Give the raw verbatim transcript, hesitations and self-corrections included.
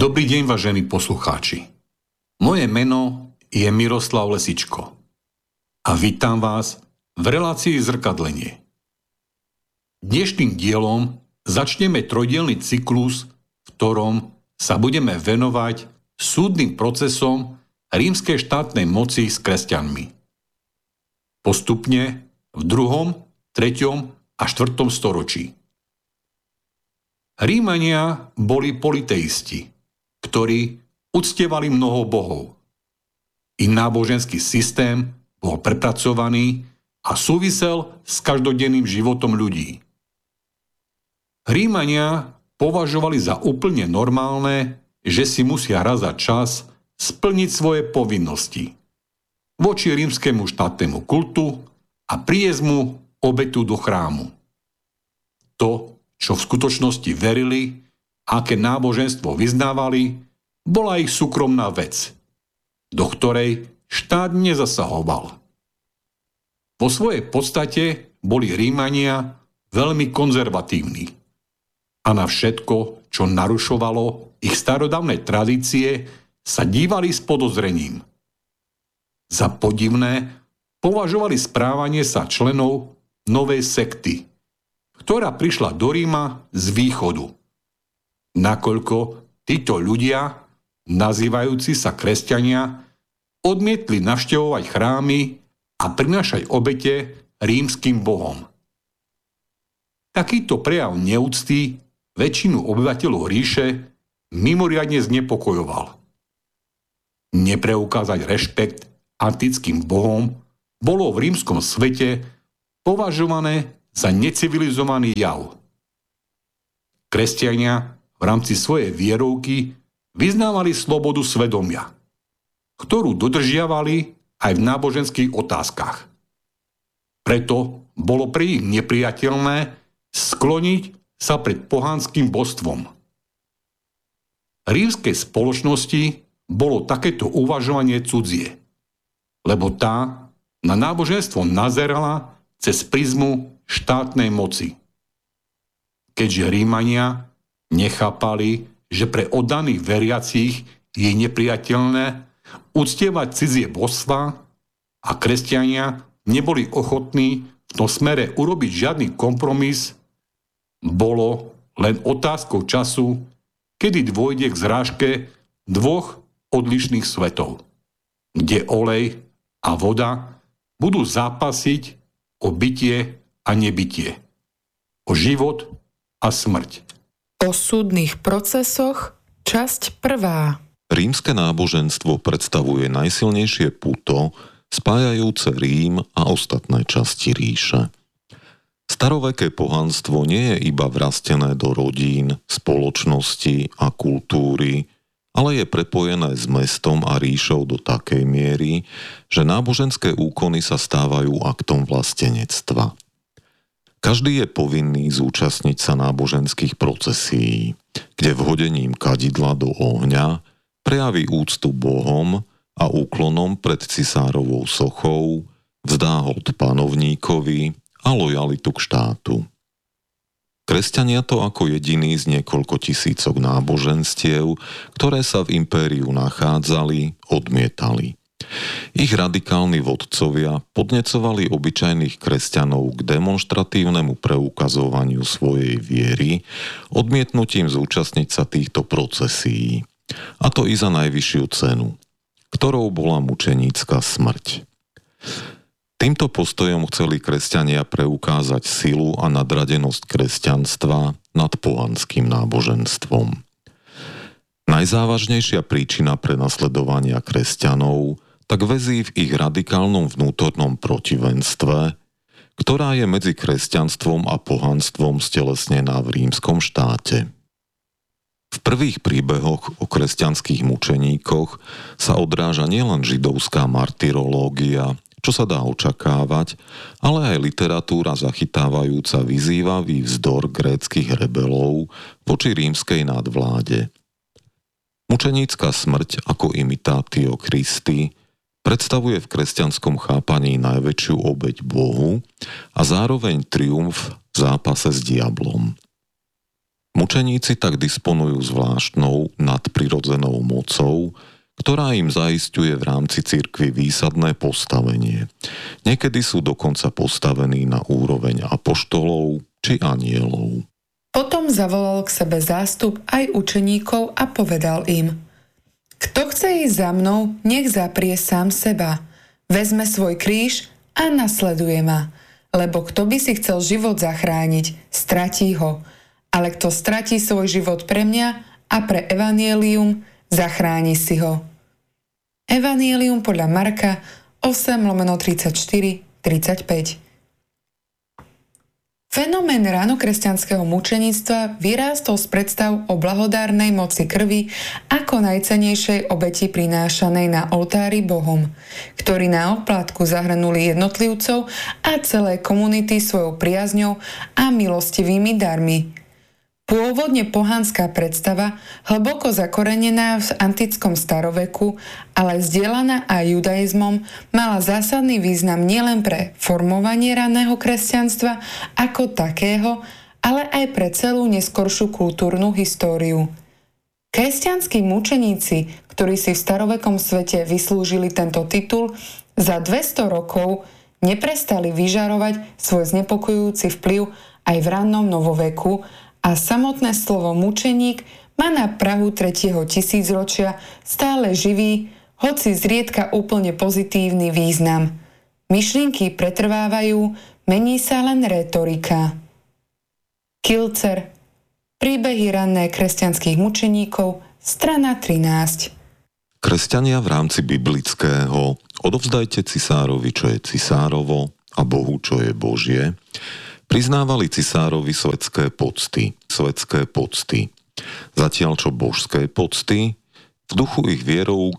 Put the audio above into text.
Dobrý deň, vážení poslucháči. Moje meno je Miroslav Lesičko a vítam vás v relácii Zrkadlenie. Dnešným dielom začneme trojdielny cyklus, v ktorom sa budeme venovať súdnym procesom rímskej štátnej moci s kresťanmi. Postupne v druhom, treťom a štvrtom storočí. Rímania boli politeisti, ktorí uctievali mnoho bohov. Ich náboženský systém bol prepracovaný a súvisel s každodenným životom ľudí. Rímania považovali za úplne normálne, že si musia raz za čas splniť svoje povinnosti voči rímskemu štátnemu kultu a prijesť mu obetu do chrámu. To, čo v skutočnosti verili, aké náboženstvo vyznávali, bola ich súkromná vec, do ktorej štát nezasahoval. Vo svojej podstate boli Rímania veľmi konzervatívni a na všetko, čo narušovalo ich starodávne tradície, sa dívali s podozrením. Za podivné považovali správanie sa členov novej sekty, ktorá prišla do Ríma z východu. Nakoľko títo ľudia, nazývajúci sa kresťania, odmietli navštevovať chrámy a prinášať obete rímskym bohom. Takýto prejav neúcty väčšinu obyvateľov ríše mimoriadne znepokojoval. Nepreukázať rešpekt antickým bohom bolo v rímskom svete považované za necivilizovaný jav. Kresťania v rámci svojej vierovky vyznávali slobodu svedomia, ktorú dodržiavali aj v náboženských otázkach. Preto bolo pre nich nepriateľné skloniť sa pred pohanským božstvom. Rímskej spoločnosti bolo takéto uvažovanie cudzie, lebo tá na náboženstvo nazerala cez prizmu štátnej moci. Keďže Rímania nechápali, že pre oddaných veriacich je nepriateľné uctievať cudzie božstvá a kresťania neboli ochotní v tom smere urobiť žiadny kompromis, bolo len otázkou času, kedy dôjde k zrážke dvoch odlišných svetov, kde olej a voda budú zápasiť o bytie a nebytie, o život a smrť. O súdnych procesoch, časť prvá. Rímske náboženstvo predstavuje najsilnejšie puto spájajúce Rím a ostatné časti ríše. Staroveké pohanstvo nie je iba vrastené do rodín, spoločnosti a kultúry, ale je prepojené s mestom a ríšou do takej miery, že náboženské úkony sa stávajú aktom vlastenectva. Každý je povinný zúčastniť sa náboženských procesí, kde vhodením kadidla do ohňa prejaví úctu Bohom a úklonom pred cisárovou sochou, vzdá hold panovníkovi a lojalitu k štátu. Kresťania to ako jediný z niekoľko tisícok náboženstiev, ktoré sa v impériu nachádzali, odmietali. Ich radikálni vodcovia podnecovali obyčajných kresťanov k demonštratívnemu preukazovaniu svojej viery, odmietnutím zúčastniť sa týchto procesí. A to i za najvyššiu cenu, ktorou bola mučenícka smrť. Týmto postojom chceli kresťania preukázať silu a nadradenosť kresťanstva nad pohanským náboženstvom. Najzávažnejšia príčina prenasledovania kresťanov tak väzí v ich radikálnom vnútornom protivenstve, ktorá je medzi kresťanstvom a pohanstvom stelesnená v rímskom štáte. V prvých príbehoch o kresťanských mučeníkoch sa odráža nielen židovská martyrológia, čo sa dá očakávať, ale aj literatúra zachytávajúca vyzývavý vzdor gréckych rebelov voči rímskej nadvláde. Mučenícka smrť ako imitatio Christi predstavuje v kresťanskom chápaní najväčšiu obeť Bohu a zároveň triumf v zápase s diablom. Mučeníci tak disponujú zvláštnou nadprirodzenou mocou, ktorá im zaisťuje v rámci cirkvi výsadné postavenie. Niekedy sú dokonca postavení na úroveň apoštolov či anielov. Potom zavolal k sebe zástup aj učeníkov a povedal im: Kto chce ísť za mnou, nech zaprie sám seba, vezme svoj kríž a nasleduje ma. Lebo kto by si chcel život zachrániť, stratí ho. Ale kto stratí svoj život pre mňa a pre evanjelium, zachráni si ho. Evanjelium podľa Marka osem lomeno tridsaťštyri tridsaťpäť. Fenomén ránokresťanského mučeníctva vyrástol z predstav o blahodárnej moci krvi ako najcennejšej obeti prinášanej na oltári Bohom, ktorí na oplátku zahrnuli jednotlivcov a celé komunity svojou priazňou a milostivými darmi. Pôvodne pohanská predstava, hlboko zakorenená v antickom staroveku, ale zdieľaná aj judaizmom, mala zásadný význam nielen pre formovanie raného kresťanstva ako takého, ale aj pre celú neskoršiu kultúrnu históriu. Kresťanskí mučeníci, ktorí si v starovekom svete vyslúžili tento titul, za dvesto rokov neprestali vyžarovať svoj znepokojujúci vplyv aj v rannom novoveku, a samotné slovo mučeník má na prahu tretieho tisícročia stále živý, hoci zriedka úplne pozitívny význam. Myšlienky pretrvávajú, mení sa len retorika. Kilcer. Príbehy ranné kresťanských mučeníkov, strana trinásť. Kresťania v rámci biblického odovzdajte cisárovi, čo je cisárovo, a Bohu, čo je Božie, priznávali cisárovi svetské pocty, svetské pocty. Zatiaľ čo božské pocty v duchu ich vierou